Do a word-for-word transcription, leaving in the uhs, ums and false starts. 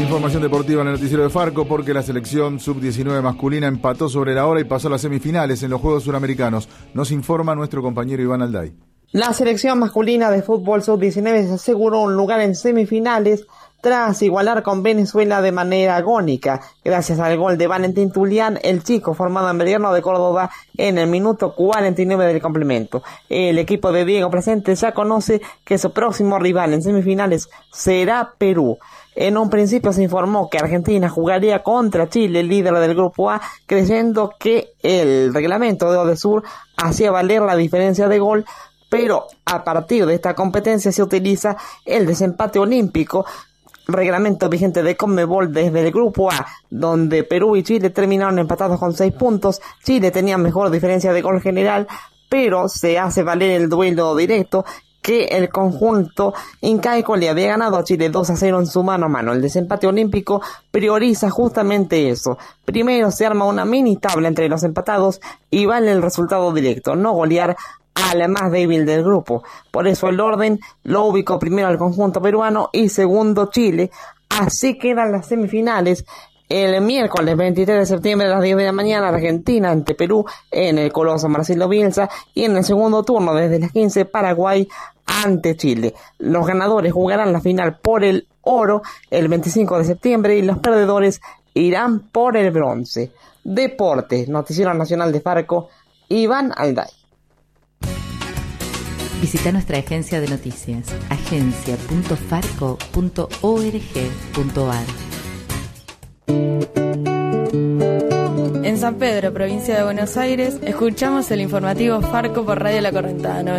información deportiva en el noticiero de Farco porque la selección sub diecinueve masculina empató sobre la hora y pasó a las semifinales en los Juegos Suramericanos. Nos informa nuestro compañero Iván Alday. La selección masculina de fútbol sub diecinueve se aseguró un lugar en semifinales tras igualar con Venezuela de manera agónica, gracias al gol de Valentín Tulián, el chico formado en Belgrano de Córdoba en el minuto cuarenta y nueve del complemento. El equipo de Diego Presente ya conoce que su próximo rival en semifinales será Perú. En un principio se informó que Argentina jugaría contra Chile, líder del grupo A, creyendo que el reglamento de Odesur hacía valer la diferencia de gol, pero a partir de esta competencia se utiliza el desempate olímpico, reglamento vigente de Conmebol desde el grupo A, donde Perú y Chile terminaron empatados con seis puntos. Chile tenía mejor diferencia de gol general, pero se hace valer el duelo directo que el conjunto incaico le había ganado a Chile dos a cero en su mano a mano. El desempate olímpico prioriza justamente eso. Primero se arma una mini tabla entre los empatados y vale el resultado directo, no golear a la más débil del grupo. Por eso el orden lo ubicó primero al conjunto peruano y segundo Chile. Así quedan las semifinales. El miércoles veintitrés de septiembre a las diez de la mañana, Argentina ante Perú en el Coloso Marcelo Bielsa, y en el segundo turno desde las quince, Paraguay ante Chile. Los ganadores jugarán la final por el oro el veinticinco de septiembre y los perdedores irán por el bronce. Deportes, Noticiero Nacional de Farco, Iván Alday. Visita nuestra agencia de noticias, agencia punto farco punto org punto ar. En San Pedro, provincia de Buenos Aires, escuchamos el informativo Farco por Radio La Correntada